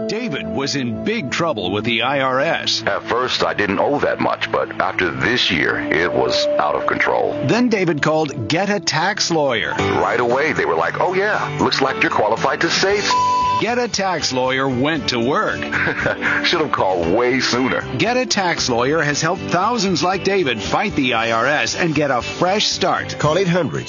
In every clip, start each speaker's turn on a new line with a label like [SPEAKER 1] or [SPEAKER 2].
[SPEAKER 1] David was in big trouble with the IRS.
[SPEAKER 2] At first, I didn't owe that much, but after this year, it was out of control.
[SPEAKER 1] Then David called Get a Tax Lawyer.
[SPEAKER 2] Right away, they were like, oh yeah, looks like you're qualified to save.
[SPEAKER 1] Get a Tax Lawyer went to work.
[SPEAKER 2] Should have called way sooner.
[SPEAKER 1] Get a Tax Lawyer has helped thousands like David fight the IRS and get a fresh start.
[SPEAKER 3] Call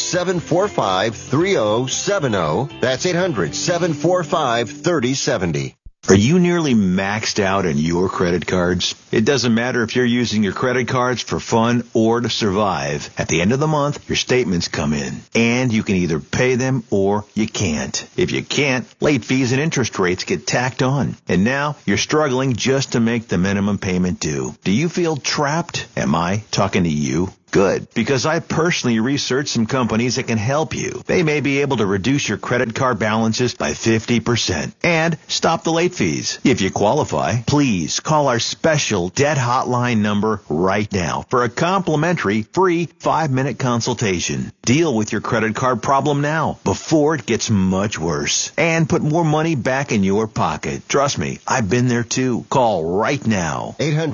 [SPEAKER 3] 800-745-3070. That's 800-745-3070.
[SPEAKER 4] Are you nearly maxed out on your credit cards? It doesn't matter if you're using your credit cards for fun or to survive. At the end of the month, your statements come in, and you can either pay them or you can't. If you can't, late fees and interest rates get tacked on. And now you're struggling just to make the minimum payment due. Do you feel trapped? Am I talking to you? Good, because I personally researched some companies that can help you. They may be able to reduce your credit card balances by 50% and stop the late fees. If you qualify, please call our special debt hotline number right now for a complimentary free 5-minute consultation. Deal with your credit card problem now before it gets much worse and put more money back in your pocket. Trust me, I've been there too. Call right now.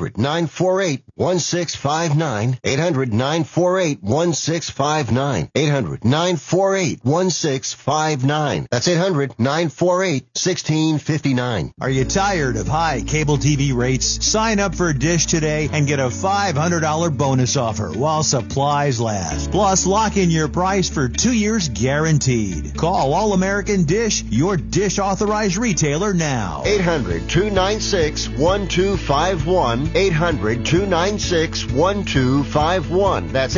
[SPEAKER 3] 800-948-1659. 800-948-1659. 800-948-1659. That's 800-948-1659.
[SPEAKER 5] Are you tired of high cable TV rates? Sign up for Dish today and get a $500 bonus offer while supplies last. Plus, lock in your price for 2 years guaranteed. Call All American Dish, your Dish authorized retailer now.
[SPEAKER 3] 800-296-1251. 800-296-1251. That's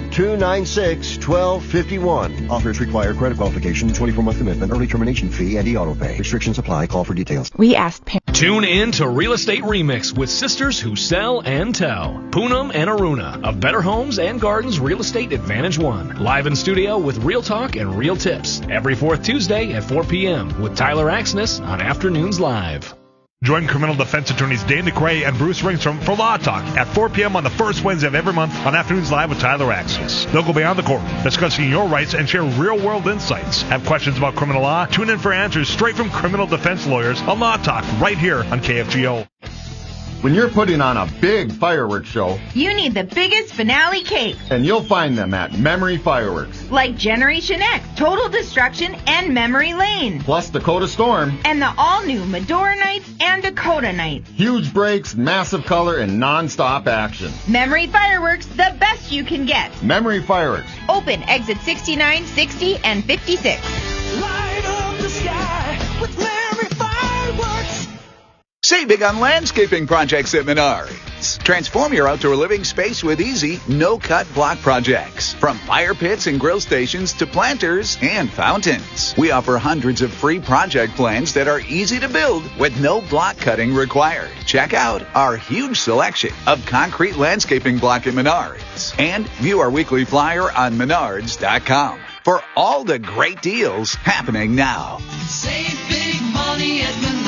[SPEAKER 3] 800-296-1251.
[SPEAKER 6] Offers require credit qualification, 24-month commitment, early termination fee, and e-auto pay. Restrictions apply. Call for details.
[SPEAKER 7] We asked parents.
[SPEAKER 8] Tune in to Real Estate Remix with sisters who sell and tell. Poonam and Aruna of Better Homes and Gardens Real Estate Advantage One. Live in studio with real talk and real tips. Every fourth Tuesday at 4 p.m. with Tyler Axness on Afternoons Live.
[SPEAKER 9] Join criminal defense attorneys Dane DeCray and Bruce Ringstrom for Law Talk at 4 p.m. on the first Wednesday of every month on Afternoons Live with Tyler Axis. They'll go beyond the court, discussing your rights and share real-world insights. Have questions about criminal law? Tune in for answers straight from criminal defense lawyers on Law Talk right here on KFGO.
[SPEAKER 10] When you're putting on a big fireworks show,
[SPEAKER 11] you need the biggest finale cake.
[SPEAKER 10] And you'll find them at Memory Fireworks.
[SPEAKER 11] Like Generation X, Total Destruction, and Memory Lane.
[SPEAKER 10] Plus Dakota Storm.
[SPEAKER 11] And the all-new Medora Nights and Dakota Nights.
[SPEAKER 10] Huge breaks, massive color, and non-stop action.
[SPEAKER 11] Memory Fireworks, the best you can get.
[SPEAKER 10] Memory Fireworks.
[SPEAKER 11] Open exit 69, 60, and 56.
[SPEAKER 12] Light up the sky with Memory Fireworks.
[SPEAKER 13] Save big on landscaping projects at Menards. Transform your outdoor living space with easy, no-cut block projects. From fire pits and grill stations to planters and fountains. We offer hundreds of free project plans that are easy to build with no block cutting required. Check out our huge selection of concrete landscaping block at Menards. And view our weekly flyer on Menards.com for all the great deals happening now.
[SPEAKER 12] Save big money at Menards.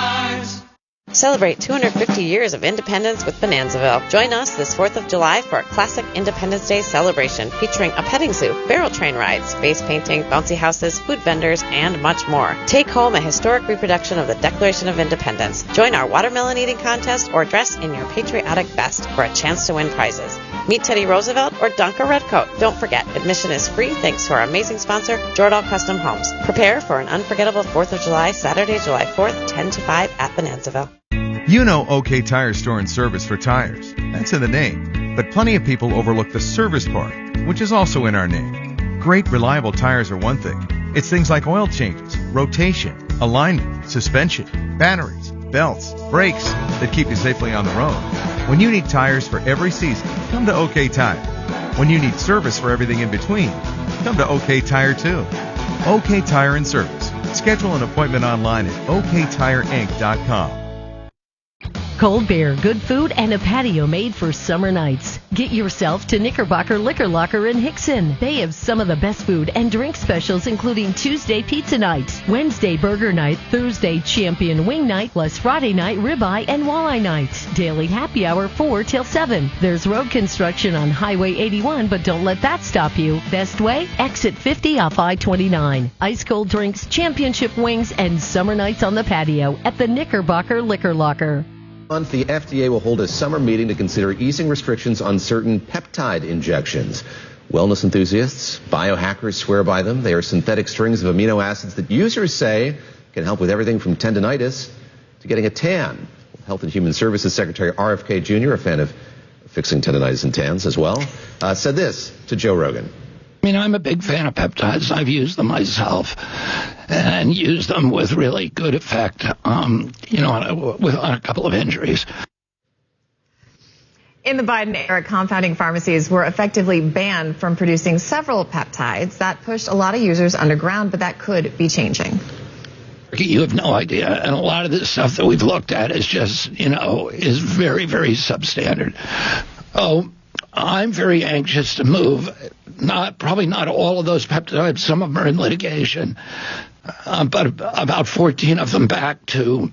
[SPEAKER 14] Celebrate 250 years of independence with Bonanzaville. Join us this 4th of July for a classic Independence Day celebration featuring a petting zoo, barrel train rides, face painting, bouncy houses, food vendors, and much more. Take home a historic reproduction of the Declaration of Independence. Join our watermelon eating contest or dress in your patriotic best for a chance to win prizes. Meet Teddy Roosevelt or dunk a redcoat. Don't forget, admission is free thanks to our amazing sponsor, Jordahl Custom Homes. Prepare for an unforgettable 4th of July, Saturday, July 4th, 10 to 5 at Bonanzaville.
[SPEAKER 15] You know OK Tire Store and Service for tires. That's in the name. But plenty of people overlook the service part, which is also in our name. Great, reliable tires are one thing. It's things like oil changes, rotation, alignment, suspension, batteries, belts, brakes that keep you safely on the road. When you need tires for every season, come to OK Tire. When you need service for everything in between, come to OK Tire too. OK Tire and Service. Schedule an appointment online at oktireinc.com.
[SPEAKER 7] Cold beer, good food, and a patio made for summer nights. Get yourself to Knickerbocker Liquor Locker in Hickson. They have some of the best food and drink specials, including Tuesday pizza night, Wednesday burger night, Thursday champion wing night, plus Friday night ribeye and walleye night. Daily happy hour 4 till 7. There's road construction on Highway 81, but don't let that stop you. Best way? Exit 50 off I-29. Ice cold drinks, championship wings, and summer nights on the patio at the Knickerbocker Liquor Locker.
[SPEAKER 16] Month, the FDA will hold a summer meeting to consider easing restrictions on certain peptide injections. Wellness enthusiasts, biohackers swear by them. They are synthetic strings of amino acids that users say can help with everything from tendinitis to getting a tan. Health and Human Services Secretary RFK Jr., a fan of fixing tendinitis and tans as well, said this to Joe Rogan.
[SPEAKER 17] I mean, I'm a big fan of peptides. I've used them myself and used them with really good effect, on a couple of injuries.
[SPEAKER 18] In the Biden era, compounding pharmacies were effectively banned from producing several peptides. That pushed a lot of users underground, but that could be changing.
[SPEAKER 17] You have no idea. And a lot of this stuff that we've looked at is just, is very, very substandard. Oh, I'm very anxious to move, probably not all of those peptides, some of them are in litigation, but about 14 of them back to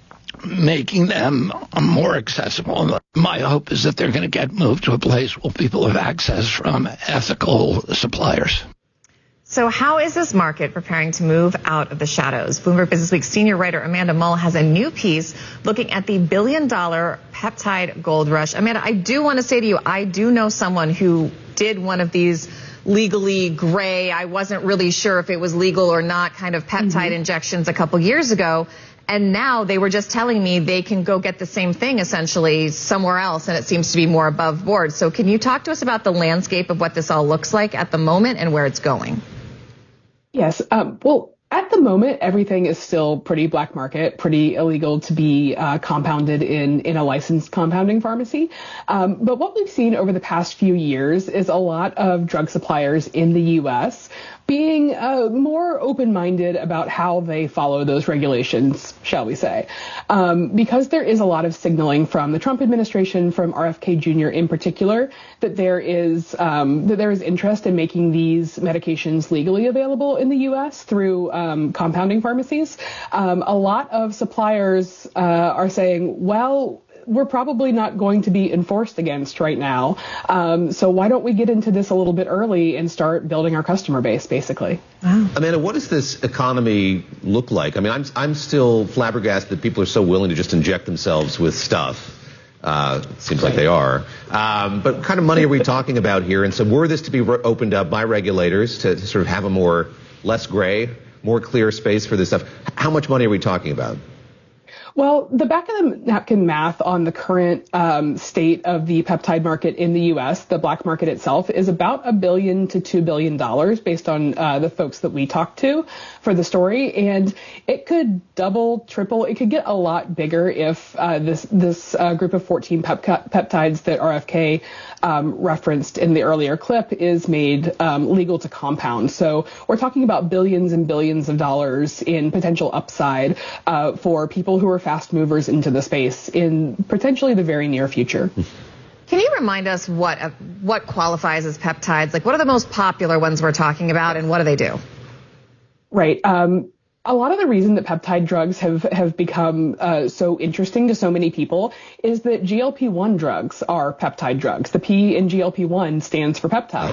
[SPEAKER 17] making them more accessible. My hope is that they're going to get moved to a place where people have access from ethical suppliers.
[SPEAKER 18] So how is this market preparing to move out of the shadows? Bloomberg Businessweek senior writer Amanda Mull has a new piece looking at the billion-dollar peptide gold rush. Amanda, I do want to say to you, I do know someone who did one of these legally gray, I wasn't really sure if it was legal or not, kind of peptide injections a couple years ago. And now they were just telling me they can go get the same thing essentially somewhere else, and it seems to be more above board. So can you talk to us about the landscape of what this all looks like at the moment and where it's going?
[SPEAKER 19] Yes. Well, at the moment, everything is still pretty black market, pretty illegal to be compounded in a licensed compounding pharmacy. But what we've seen over the past few years is a lot of drug suppliers in the U.S. being more open-minded about how they follow those regulations, shall we say. Because there is a lot of signaling from the Trump administration, from RFK Jr. in particular, that there is interest in making these medications legally available in the U.S. through compounding pharmacies. A lot of suppliers are saying, well, we're probably not going to be enforced against right now. So why don't we get into this a little bit early and start building our customer base, basically?
[SPEAKER 18] Wow.
[SPEAKER 16] Amanda, what does this economy look like? I mean, I'm still flabbergasted that people are so willing to just inject themselves with stuff. It seems like they are. But what kind of money are we talking about here? And so were this to be opened up by regulators to sort of have a less gray, more clear space for this stuff, how much money are we talking about?
[SPEAKER 19] Well, the back of the napkin math on the current state of the peptide market in the U.S., the black market itself, is about $1 billion to $2 billion based on the folks that we talked to for the story. And it could double, triple, it could get a lot bigger if this group of 14 peptides that RFK referenced in the earlier clip is made legal to compound. So we're talking about billions and billions of dollars in potential upside for people who are fast movers into the space in potentially the very near future.
[SPEAKER 18] Can you remind us what qualifies as peptides? Like, what are the most popular ones we're talking about, and what do they do?
[SPEAKER 19] Right. A lot of the reason that peptide drugs have become so interesting to so many people is that GLP-1 drugs are peptide drugs. The P in GLP-1 stands for peptide.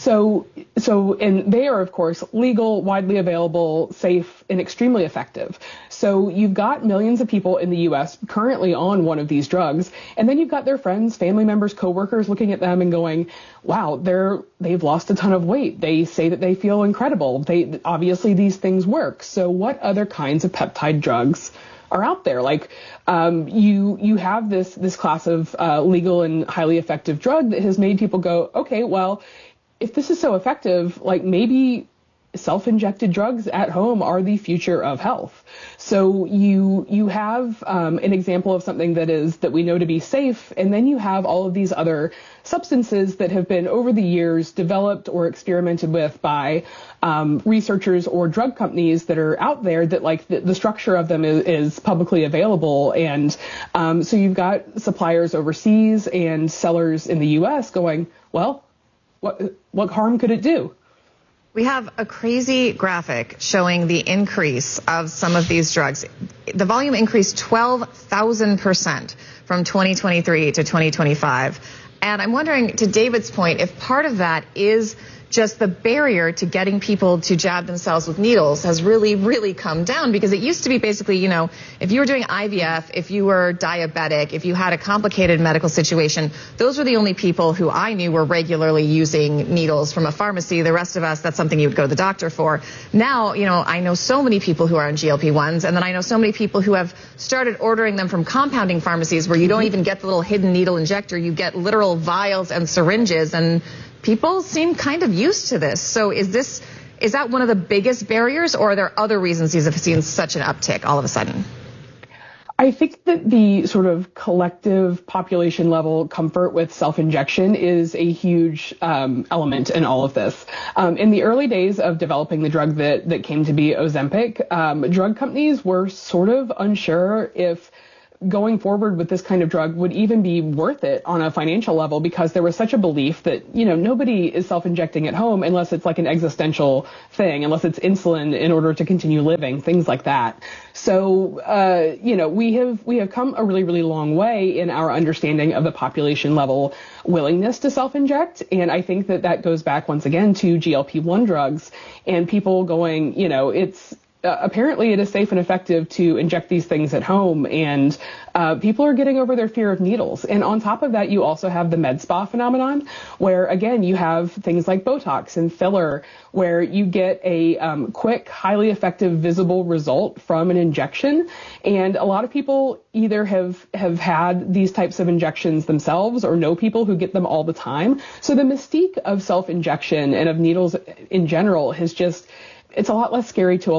[SPEAKER 19] So, and they are, of course, legal, widely available, safe, and extremely effective. So you've got millions of people in the U.S. currently on one of these drugs, and then you've got their friends, family members, coworkers looking at them and going, wow, they've lost a ton of weight. They say that they feel incredible. Obviously these things work. So what other kinds of peptide drugs are out there? Like, you have this class of legal and highly effective drug that has made people go, okay, well, if this is so effective, like maybe self-injected drugs at home are the future of health. So you have an example of something that we know to be safe, and then you have all of these other substances that have been over the years developed or experimented with by researchers or drug companies that are out there that like the structure of them is publicly available. And so you've got suppliers overseas and sellers in the U.S. going, well, what harm could it do?
[SPEAKER 18] We have a crazy graphic showing the increase of some of these drugs. The volume increased 12,000% from 2023 to 2025. And I'm wondering, to David's point, if part of that is just the barrier to getting people to jab themselves with needles has really, really come down, because it used to be basically, you know, if you were doing IVF, if you were diabetic, if you had a complicated medical situation, those were the only people who I knew were regularly using needles from a pharmacy. The rest of us, that's something you would go to the doctor for. Now, you know, I know so many people who are on GLP-1s, and then I know so many people who have started ordering them from compounding pharmacies where you don't even get the little hidden needle injector, you get literal vials and syringes, and people seem kind of used to this. So is that one of the biggest barriers, or are there other reasons these have seen such an uptick all of a sudden?
[SPEAKER 19] I think that the sort of collective population level comfort with self-injection is a huge element in all of this. In the early days of developing the drug that came to be Ozempic, drug companies were sort of unsure if going forward with this kind of drug would even be worth it on a financial level, because there was such a belief that, you know, nobody is self-injecting at home unless it's like an existential thing, unless it's insulin in order to continue living, things like that. So, you know, we have come a really, really long way in our understanding of the population level willingness to self-inject. And I think that goes back once again to GLP-1 drugs and people going, you know, apparently it is safe and effective to inject these things at home, and people are getting over their fear of needles. And on top of that, you also have the med spa phenomenon, where again you have things like Botox and filler, where you get a quick, highly effective, visible result from an injection. And a lot of people either have had these types of injections themselves or know people who get them all the time. So the mystique of self-injection and of needles in general it's a lot less scary to a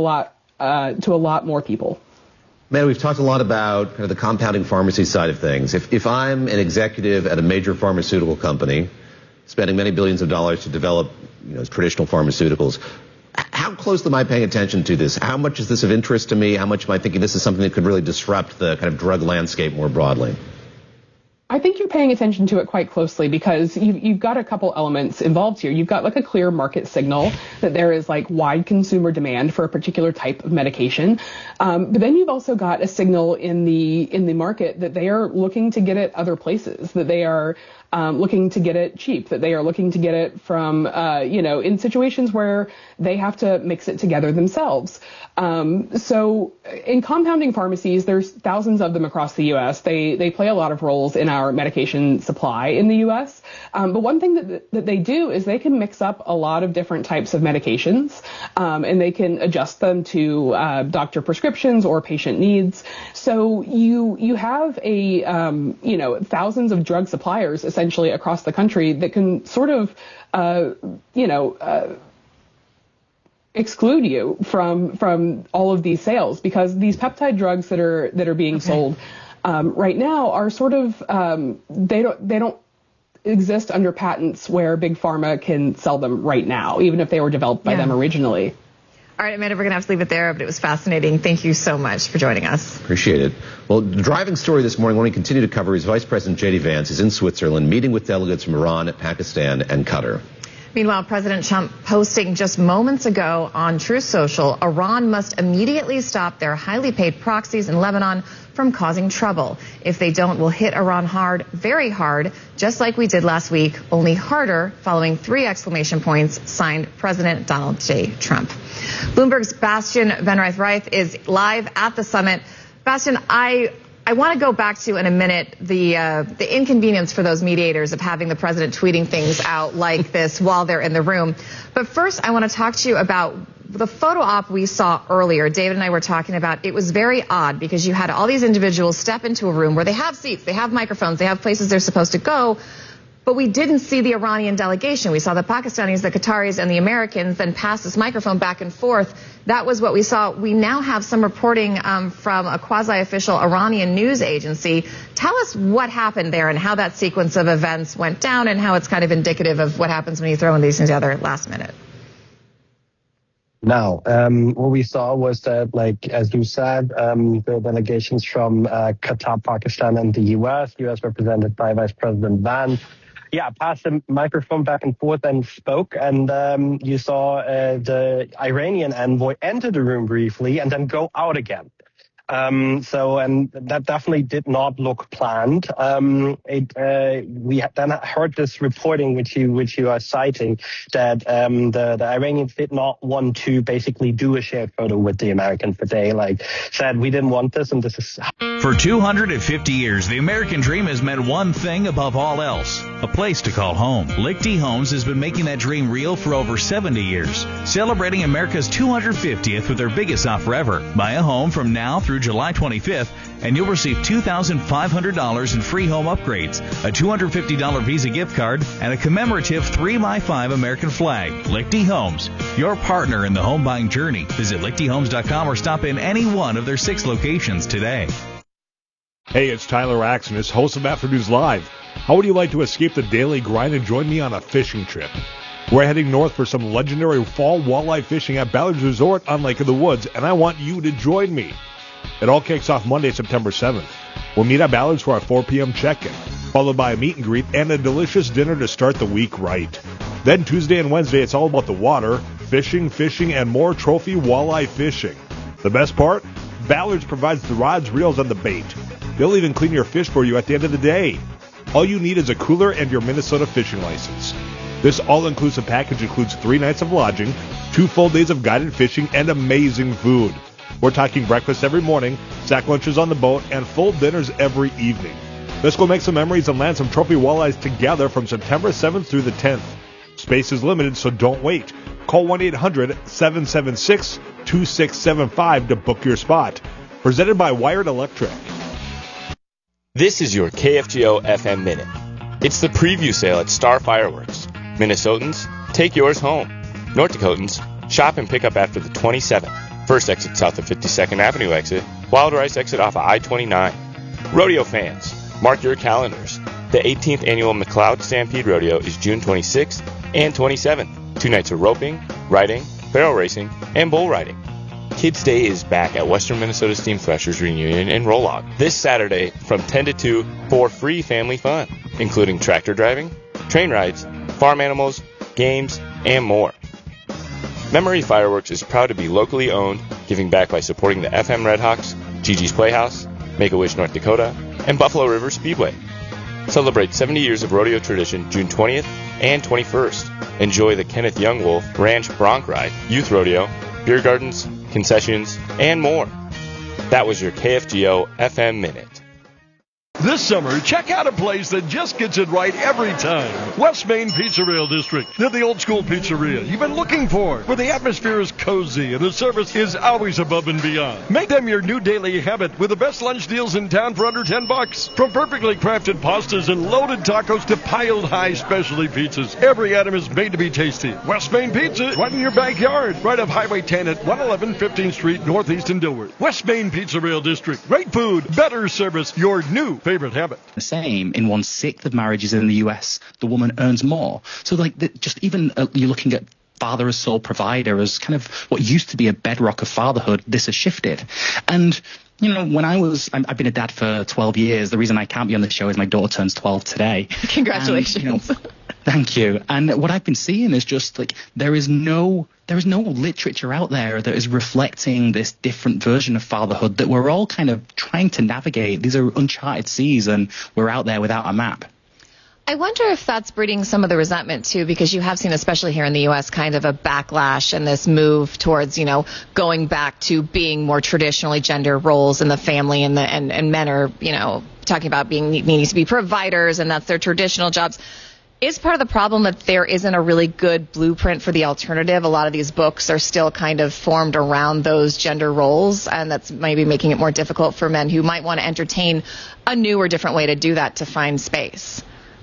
[SPEAKER 19] lot more people.
[SPEAKER 16] Man, we've talked a lot about kind of the compounding pharmacy side of things. If I'm an executive at a major pharmaceutical company, spending many billions of dollars to develop, you know, traditional pharmaceuticals, how close am I paying attention to this? How much is this of interest to me? How much am I thinking this is something that could really disrupt the kind of drug landscape more broadly?
[SPEAKER 19] I think you're paying attention to it quite closely, because you've got a couple elements involved here. You've got like a clear market signal that there is like wide consumer demand for a particular type of medication. But then you've also got a signal in the market that they are looking to get it other places, that they are looking to get it cheap, that they are looking to get it from, you know, in situations where they have to mix it together themselves. So in compounding pharmacies, there's thousands of them across the U.S. They play a lot of roles in our medication supply in the U.S. But one thing that they do is they can mix up a lot of different types of medications, and they can adjust them to doctor prescriptions or patient needs. So you have you know, thousands of drug suppliers essentially across the country that can sort of, you know, exclude you from all of these sales, because these peptide drugs that are being sold right now are sort of they don't exist under patents where Big Pharma can sell them right now, even if they were developed by them originally.
[SPEAKER 18] All right, Amanda, we're going to have to leave it there, but it was fascinating. Thank you so much for joining us.
[SPEAKER 16] Appreciate it. Well, the driving story this morning, when we continue to cover, is Vice President J.D. Vance is in Switzerland meeting with delegates from Iran, Pakistan, and Qatar.
[SPEAKER 18] Meanwhile, President Trump posting just moments ago on Truth Social, Iran must immediately stop their highly paid proxies in Lebanon from causing trouble. If they don't, we'll hit Iran hard, very hard, just like we did last week, only harder, following 3 exclamation points, signed President Donald J. Trump. Bloomberg's Bastian Van Reith is live at the summit. Bastian, I want to go back to, in a minute, the inconvenience for those mediators of having the president tweeting things out like this while they're in the room. But first, I want to talk to you about the photo op we saw earlier. David and I were talking about it was very odd, because you had all these individuals step into a room where they have seats, they have microphones, they have places they're supposed to go, But we didn't see the Iranian delegation. We saw the Pakistanis, the Qataris, and the Americans then pass this microphone back and forth. That was what we saw. We now have some reporting from a quasi-official Iranian news agency. Tell us what happened there and how that sequence of events went down and how it's kind of indicative of what happens when you throw in these things together last minute.
[SPEAKER 20] Now, what we saw was that, like, as you said, the delegations from Qatar, Pakistan, and the U.S. represented by Vice President Vance, passed the microphone back and forth and spoke. And you saw the Iranian envoy enter the room briefly and then go out again. And that definitely did not look planned. We then heard this reporting, which you are citing, that the Iranians did not want to basically do a shared photo with the Americans, but they said we didn't want this, and this is.
[SPEAKER 21] For 250 years, the American dream has meant one thing above all else: a place to call home. Lichty Homes has been making that dream real for over 70 years, celebrating America's 250th with their biggest offer ever. Buy a home from now through July 25th, and you'll receive $2,500 in free home upgrades, a $250 Visa gift card, and a commemorative 3x5 American flag. Lichty Homes, your partner in the home buying journey. Visit lichtyhomes.com or stop in any one of their 6 locations today.
[SPEAKER 9] Hey, it's Tyler Axenis, host of Afternoons Live. How would you like to escape the daily grind and join me on a fishing trip? We're heading north for some legendary fall walleye fishing at Ballard's Resort on Lake of the Woods, and I want you to join me. It all kicks off Monday, September 7th. We'll meet at Ballard's for our 4 p.m. check-in, followed by a meet and greet and a delicious dinner to start the week right. Then Tuesday and Wednesday, it's all about the water, fishing, and more trophy walleye fishing. The best part? Ballard's provides the rods, reels, and the bait. They'll even clean your fish for you at the end of the day. All you need is a cooler and your Minnesota fishing license. This all-inclusive package includes 3 nights of lodging, 2 full days of guided fishing, and amazing food. We're talking breakfast every morning, sack lunches on the boat, and full dinners every evening. Let's go make some memories and land some trophy walleyes together from September 7th through the 10th. Space is limited, so don't wait. Call 1-800-776-2675 to book your spot. Presented by Wired Electric.
[SPEAKER 22] This is your KFGO FM Minute. It's the preview sale at Star Fireworks. Minnesotans, take yours home. North Dakotans, shop and pick up after the 27th. First exit south of 52nd Avenue exit, Wild Rice exit off of I-29. Rodeo fans, mark your calendars. The 18th annual McLeod Stampede Rodeo is June 26th and 27th. 2 nights of roping, riding, barrel racing, and bull riding. Kids Day is back at Western Minnesota Steam Threshers Reunion in Rolog this Saturday from 10 to 2 for free family fun, including tractor driving, train rides, farm animals, games, and more. Memory Fireworks is proud to be locally owned, giving back by supporting the FM Redhawks, Gigi's Playhouse, Make-A-Wish North Dakota, and Buffalo River Speedway. Celebrate 70 years of rodeo tradition June 20th and 21st. Enjoy the Kenneth Young Wolf Ranch Bronc Ride, Youth Rodeo, beer gardens, concessions, and more. That was your KFGO FM Minute.
[SPEAKER 23] This summer, check out a place that just gets it right every time. West Main Pizzeria District. They're the old school pizzeria you've been looking for, where the atmosphere is cozy and the service is always above and beyond. Make them your new daily habit with the best lunch deals in town for under $10. From perfectly crafted pastas and loaded tacos to piled high specialty pizzas, every item is made to be tasty. West Main Pizza, right in your backyard, right off Highway 10 at 111 15th Street, Northeast in Dilworth. West Main Pizzeria District. Great food, better service, your new favorite habit.
[SPEAKER 24] The same in 1/6 of marriages in the US, the woman earns more. So just even you're looking at father as sole provider as kind of what used to be a bedrock of fatherhood. This has shifted. And when I've been a dad for 12 years. The reason I can't be on the show is my daughter turns 12 today.
[SPEAKER 18] Congratulations.
[SPEAKER 24] And, thank you. And what I've been seeing is just there is no literature out there that is reflecting this different version of fatherhood that we're all kind of trying to navigate. These are uncharted seas, and we're out there without a map.
[SPEAKER 18] I wonder if that's breeding some of the resentment, too, because you have seen, especially here in the U.S., kind of a backlash and this move towards, going back to being more traditionally gender roles in the family, and men are, talking about needing to be providers, and that's their traditional jobs. Is part of the problem that there isn't a really good blueprint for the alternative? A lot of these books are still kind of formed around those gender roles, and that's maybe making it more difficult for men who might want to entertain a new or different way to do that to find space.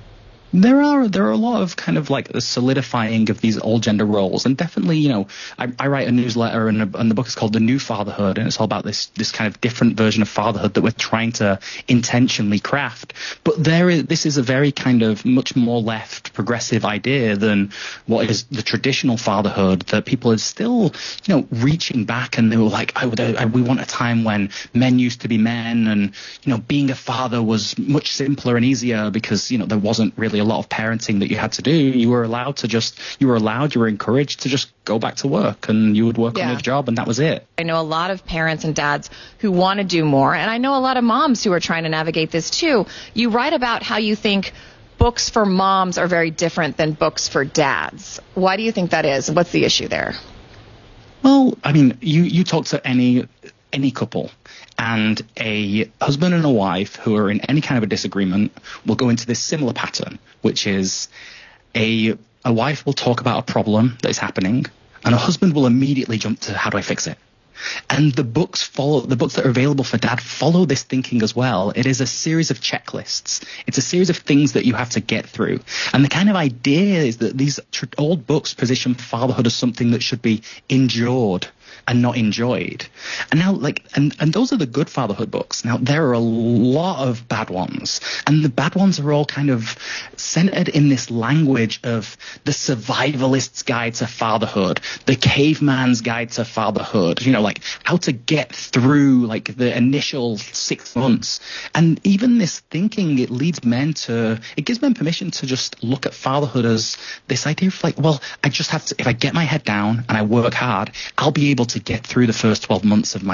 [SPEAKER 24] There are a lot of kind of like the solidifying of these old gender roles, and definitely, I write a newsletter, and the book is called The New Fatherhood, and it's all about this kind of different version of fatherhood that we're trying to intentionally craft. But this is a very kind of much more left progressive idea than what is the traditional fatherhood that people are still, reaching back, and they were like, we want a time when men used to be men, and being a father was much simpler and easier because there wasn't really a lot of parenting that you had to do. You were encouraged to just go back to work, and you would work on your job, and that was it.
[SPEAKER 1] I know a lot of parents and dads who want to do more, and I know a lot of moms who are trying to navigate this too. You write about how you think books for moms are very different than books for dads. Why do you think that is? What's the issue there?
[SPEAKER 24] Well, I mean, you talk to any couple, and a husband and a wife who are in any kind of a disagreement will go into this similar pattern, which is a wife will talk about a problem that is happening, and a husband will immediately jump to, how do I fix it? And the books that are available for dad follow this thinking as well. It is a series of checklists. It's a series of things that you have to get through. And the kind of idea is that these old books position fatherhood as something that should be endured and not enjoyed. And now, and those are the good fatherhood books. Now, there are a lot of bad ones, and the bad ones are all kind of centered in this language of the survivalist's guide to fatherhood, the caveman's guide to fatherhood, like how to get through like the initial 6 months. And even this thinking, it gives men permission to just look at fatherhood as this idea of like, well, I just have to, if I get my head down and I work hard, I'll be able to get through the first 12 months of my